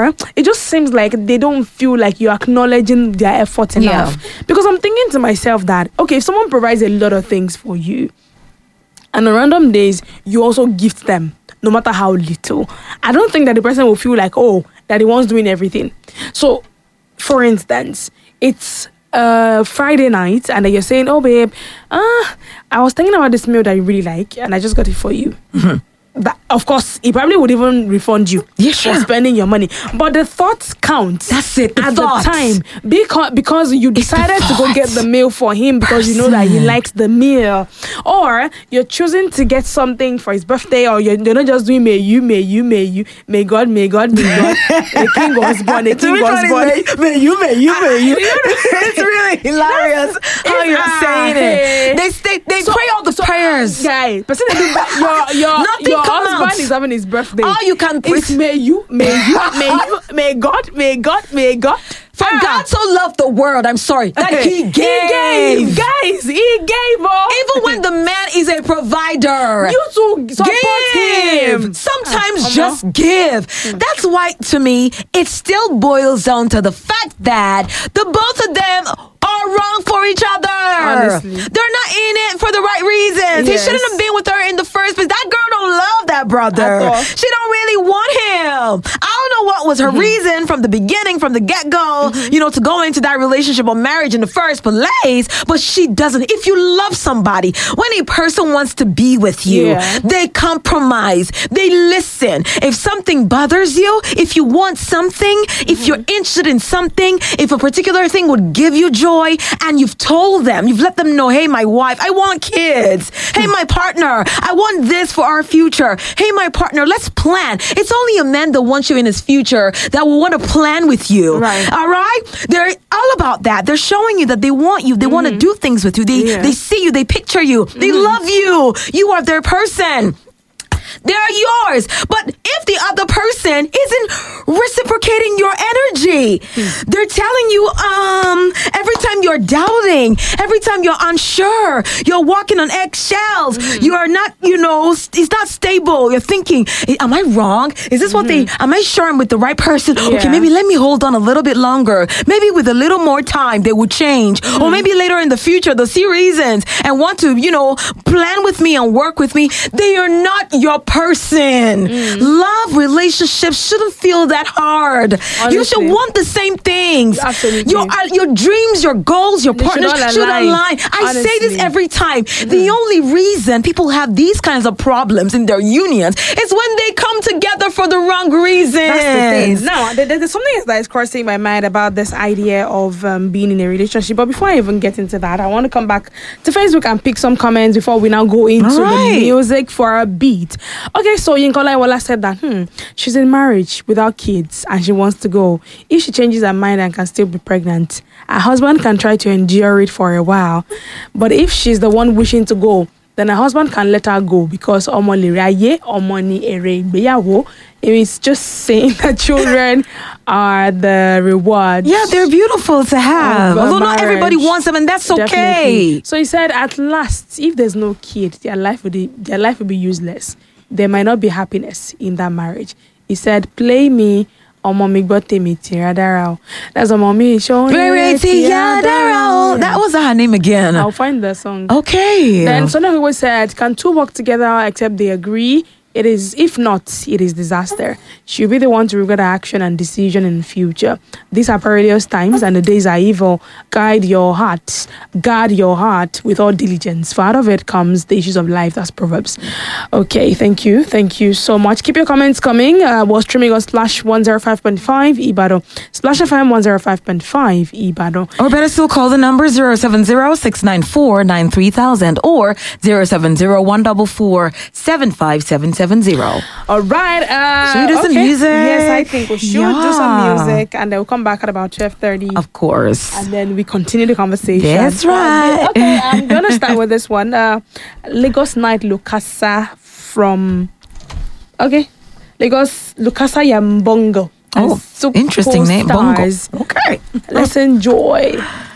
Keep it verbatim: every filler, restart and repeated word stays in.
or it just seems like they don't feel like you're acknowledging their effort enough. Yeah. Because I'm thinking to myself that, okay, if someone provides a lot of things for you, and on random days, you also gift them, no matter how little, I don't think that the person will feel like, oh, that the one's doing everything. So, for instance, it's uh, Friday night, and then you're saying, oh, babe, uh, I was thinking about this meal that you really like, and I just got it for you. Mm-hmm. That, of course, he probably would even refund you yeah, sure. for spending your money. But the thoughts count. That's it. The at thoughts. the time, because because you decided to go get the meal for him because Person. you know that he likes the meal, or you're choosing to get something for his birthday, or you're, you're not just doing may you, may you, may you, may God, may God, may God. The king was born. The king was born. May, may you, may you, may you. It's really hilarious how you're ah, saying hey. it. They they, they so, pray all the so, prayers. Guys, person your your Nothing your come husband out. is having his birthday. All you can is may you, may you, may you, may God, may God, may God. For ah. God so loved the world, I'm sorry, that he gave. He gave. Guys, he gave. Oh. Even when the man is a provider. You too support give. him. Sometimes uh, just uh-huh. give. Mm. That's why, to me, it still boils down to the fact that the both of them are wrong for each other. Honestly. They're not in it for the right reasons. Yes. He shouldn't have been with her in the first place. That girl don't love that brother. She don't really want him. I don't know what was her mm-hmm. reason from the beginning, from the get-go, mm-hmm. you know, to go into that relationship or marriage in the first place, but she doesn't. If you love somebody, when a person wants to be with you, yeah. they compromise. They listen. If something bothers you, if you want something, mm-hmm. if you're interested in something, if a particular thing would give you joy, and you've told them, you've let them know, hey, my wife, I want kids. Hey, my partner, I want this for our future. Hey, my partner, let's plan. It's only a man that wants you in his future that will want to plan with you. Right. All right? They're all about that. They're showing you that they want you. They mm-hmm. want to do things with you. They, yeah. they see you. They picture you. Mm-hmm. They love you. You are their person. They're yours. But if the other person isn't reciprocating your energy, mm. they're telling you, um, every time you're doubting, every time you're unsure, you're walking on eggshells, mm-hmm. you are not, you know, it's not stable. You're thinking, am I wrong? Is this mm-hmm. what they, am I sure I'm with the right person? Yeah. Okay, maybe let me hold on a little bit longer. Maybe with a little more time, they will change. Mm-hmm. Or maybe later in the future, they'll see reasons and want to, you know, plan with me and work with me. They are not your person. Mm. Love relationships shouldn't feel that hard. Honestly. You should want the same things. Absolutely. Your uh, your dreams, your goals, your they partners should, should align. align. I Honestly. say this every time. Mm-hmm. The only reason people have these kinds of problems in their unions is when they come together for the wrong reasons. That's the thing. Now, there's something that is crossing my mind about this idea of um, being in a relationship. But before I even get into that, I want to come back to Facebook and pick some comments before we now go into right. the music for a beat. Okay, so Yinka Olaiwola said that hmm, she's in marriage without kids and she wants to go. If she changes her mind and can still be pregnant, her husband can try to endure it for a while. But if she's the one wishing to go, then her husband can let her go because it's just saying that children are the reward. Yeah, they're beautiful to have. Although not everybody wants them, and that's okay. Definitely. So he said, at last, if there's no kid, their life will be, their life will be useless. There might not be happiness in that marriage. He said, play me. Mommy got me Tiadarao. That's a mommy showing Tiadarao. That was her name again. I'll find the song. Okay. Then some people said, can two work together except they agree? It is, if not, it is disaster. She'll be the one to regret her action and decision in the future. These are perilous times and the days are evil. Guide your heart. Guard your heart with all diligence. For out of it comes the issues of life. That's Proverbs. Okay, thank you. Thank you so much. Keep your comments coming. Uh, we're streaming on Splash one oh five point five Ibado. Splash F M one oh five point five Ibado. Or better still, call the number zero seven zero, six nine four, nine three thousand or zero seven zero, one four four, seven five seven seven. Zero. All right. Uh, should we do okay. some music? Yes, I think we should yeah. do some music, and then we'll come back at about twelve thirty. Of course. And then we continue the conversation. That's right. Uh, okay, I'm gonna start with this one. Uh, Lagos Night Lukasa from. Okay, Lagos Lukasa Yambongo. Oh, interesting name. Bongo. Okay, let's enjoy.